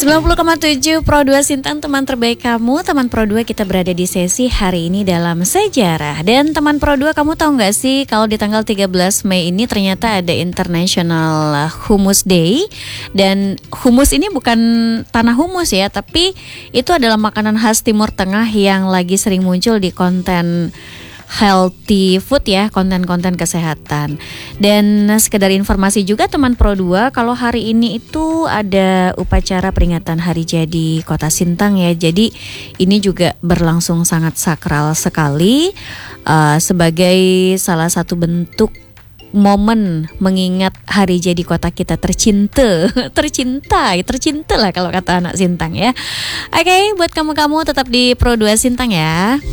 90,7 Pro 2 Sintang, teman terbaik kamu. Teman Pro 2, kita berada di sesi hari ini dalam sejarah. Dan teman Pro 2, kamu tahu gak sih kalau di tanggal 13 Mei ini ternyata ada International Hummus Day. Dan hummus ini bukan tanah humus ya, tapi itu adalah makanan khas Timur Tengah yang lagi sering muncul di konten healthy food ya, konten-konten kesehatan. Dan sekedar informasi juga teman Pro 2, kalau hari ini itu ada upacara peringatan hari jadi Kota Sintang ya. Jadi ini juga berlangsung sangat sakral sekali, sebagai salah satu bentuk momen mengingat hari jadi kota kita tercinta lah kalau kata anak Sintang ya. Oke, buat kamu tetap di Pro 2 Sintang ya.